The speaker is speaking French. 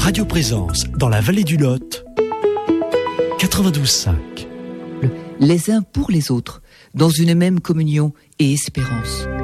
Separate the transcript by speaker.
Speaker 1: Radio Présence dans la vallée du Lot, 92.5.
Speaker 2: Les uns pour les autres, dans une même communion et espérance.